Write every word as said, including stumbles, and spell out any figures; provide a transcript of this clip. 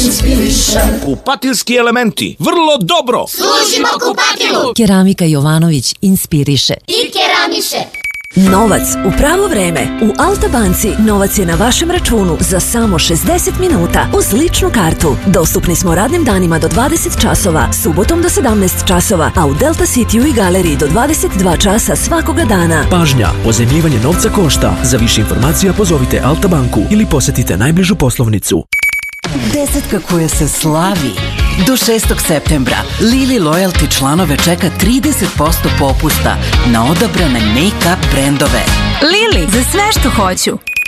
inspiriše. Kupatilski elementi, vrlo dobro. Služimo kupatilu. Keramika Jovanović inspiriše I keramiše. Novac u pravo vreme. U Alta banci novac je na vašem računu za samo šezdeset minuta uz ličnu kartu. Dostupni smo radnim danima do dvadeset časova, subotom do sedamnaest časova, a u Delta Cityu i galeriji do dvadeset dva časa svakoga dana. Pažnja, pozajmljivanje novca košta. Za više informacija pozovite Alta banku ili posetite najbližu poslovnicu. Desetka koja se slavi. Do šestog septembra Lili Loyalty članove čeka trideset posto popusta na odabrane make-up brendove. Lili, za sve što hoću.